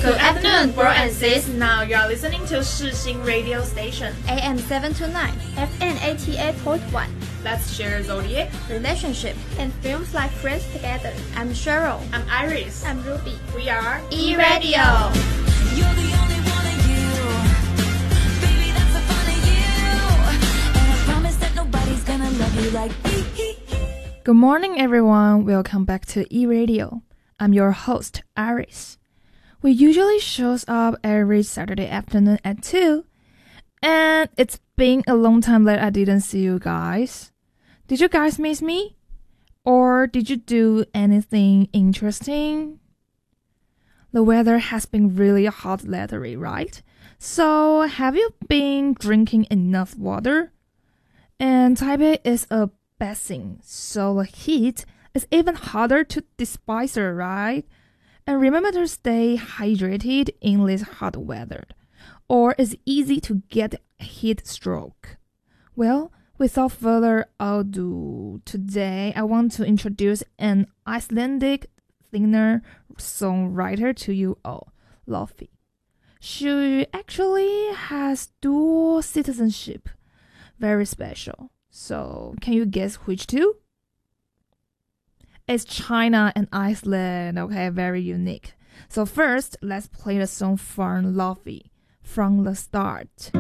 Good afternoon, bro and sis. Now you are listening to Shixing Radio Station, AM 729, FM 88.1. Let's share zodiac, relationship, and films like Friends together. I'm Cheryl. I'm Iris. I'm Ruby. We are E-Radio. You're the only one of you. Baby, that's the fun of you. And I promise that nobody's gonna love you like me. Good morning, everyone. Welcome back to E-Radio. I'm your host, Iris. We usually shows up every Saturday afternoon at 2. And it's been a long time that I didn't see you guys. Did you guys miss me? Or did you do anything interesting? The weather has been really hot lately, right? So have you been drinking enough water? And Taipei is a basin, so the heat is even harder to despise, right? And remember to stay hydrated in this hot weather, or it's easy to get heat stroke. Well, without further ado, today I want to introduce an Icelandic singer-songwriter to you all, Lofi. She actually has dual citizenship, very special. So, can you guess which two? It's China and Iceland, okay, very unique. So first, let's play the song from Lofi, From the Start.